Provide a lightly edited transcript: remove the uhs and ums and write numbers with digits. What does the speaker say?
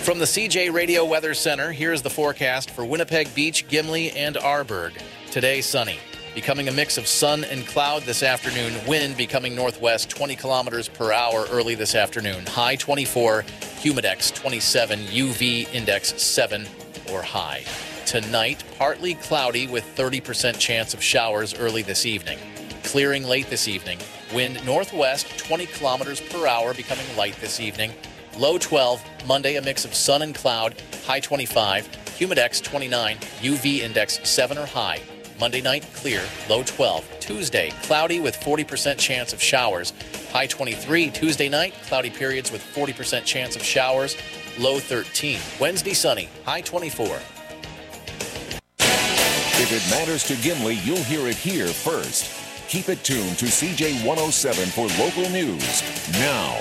From the CJ Radio Weather Center, here's the forecast for Winnipeg Beach, Gimli, and Arborg. Today, sunny. Becoming a mix of sun and cloud this afternoon. Wind becoming northwest 20 kilometers per hour early this afternoon. High 24, humidex 27, UV index 7 or high. Tonight, partly cloudy with 30% chance of showers early this evening. Clearing late this evening. Wind northwest 20 kilometers per hour becoming light this evening. Low 12. Monday, a mix of sun and cloud. High 25. Humidex 29. UV index 7 or high. Monday night, clear. Low 12. Tuesday, cloudy with 40% chance of showers. High 23. Tuesday night, cloudy periods with 40% chance of showers. Low 13. Wednesday, sunny. High 24. If it matters to Gimli, you'll hear it here first. Keep it tuned to CJ 107 for local news. Now,